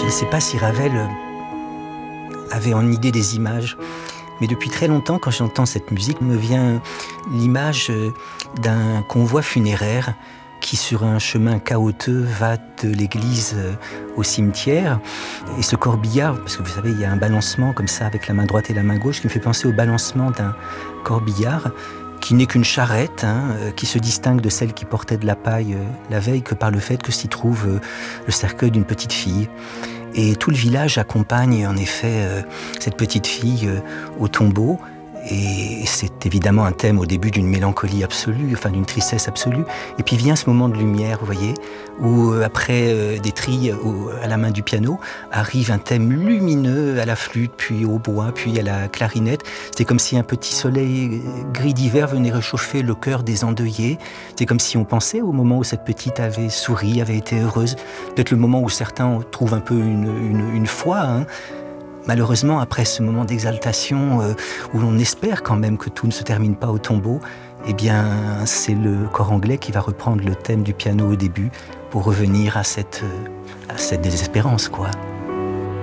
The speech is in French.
ne sais pas si Ravel avait en idée des images, mais depuis très longtemps, quand j'entends cette musique, me vient l'image d'un convoi funéraire qui, sur un chemin chaotique, va de l'église au cimetière. Et ce corbillard, parce que vous savez, il y a un balancement comme ça avec la main droite et la main gauche qui me fait penser au balancement d'un corbillard qui n'est qu'une charrette, qui se distingue de celle qui portait de la paille la veille que par le fait que s'y trouve le cercueil d'une petite fille. Et tout le village accompagne en effet cette petite fille au tombeau. Et c'est évidemment un thème au début d'une mélancolie absolue, enfin d'une tristesse absolue. Et puis vient ce moment de lumière, vous voyez, où après des trilles à la main du piano, arrive un thème lumineux à la flûte, puis au bois, puis à la clarinette. C'est comme si un petit soleil gris d'hiver venait réchauffer le cœur des endeuillés. C'est comme si on pensait au moment où cette petite avait souri, avait été heureuse. Peut-être le moment où certains trouvent un peu une foi, Malheureusement, après ce moment d'exaltation où l'on espère quand même que tout ne se termine pas au tombeau, eh bien, c'est le cor anglais qui va reprendre le thème du piano au début pour revenir à cette désespérance, quoi.